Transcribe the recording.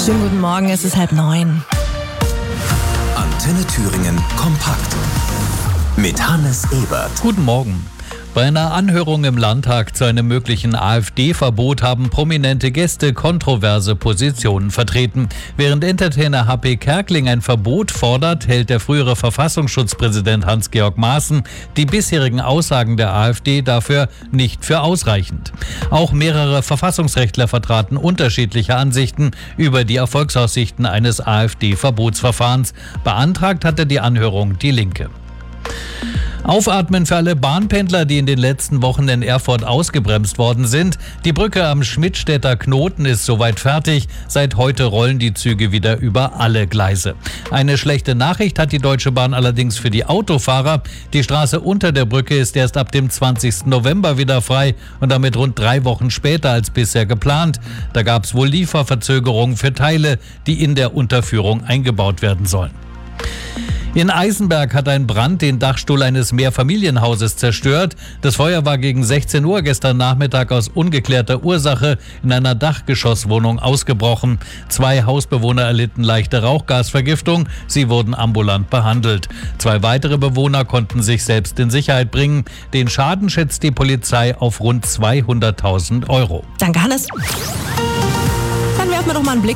Schönen guten Morgen, es ist 8:30. Antenne Thüringen kompakt mit Hannes Ebert. Guten Morgen. Bei einer Anhörung im Landtag zu einem möglichen AfD-Verbot haben prominente Gäste kontroverse Positionen vertreten. Während Entertainer HP Kerkeling ein Verbot fordert, hält der frühere Verfassungsschutzpräsident Hans-Georg Maaßen die bisherigen Aussagen der AfD dafür nicht für ausreichend. Auch mehrere Verfassungsrechtler vertraten unterschiedliche Ansichten über die Erfolgsaussichten eines AfD-Verbotsverfahrens. Beantragt hatte die Anhörung die Linke. Aufatmen für alle Bahnpendler, die in den letzten Wochen in Erfurt ausgebremst worden sind. Die Brücke am Schmidtstädter Knoten ist soweit fertig. Seit heute rollen die Züge wieder über alle Gleise. Eine schlechte Nachricht hat die Deutsche Bahn allerdings für die Autofahrer. Die Straße unter der Brücke ist erst ab dem 20. November wieder frei und damit rund 3 Wochen später als bisher geplant. Da gab es wohl Lieferverzögerungen für Teile, die in der Unterführung eingebaut werden sollen. In Eisenberg hat ein Brand den Dachstuhl eines Mehrfamilienhauses zerstört. Das Feuer war gegen 16 Uhr gestern Nachmittag aus ungeklärter Ursache in einer Dachgeschosswohnung ausgebrochen. 2 Hausbewohner erlitten leichte Rauchgasvergiftung. Sie wurden ambulant behandelt. 2 weitere Bewohner konnten sich selbst in Sicherheit bringen. Den Schaden schätzt die Polizei auf rund 200.000 Euro. Danke, Hannes. Dann werfen wir doch mal einen Blick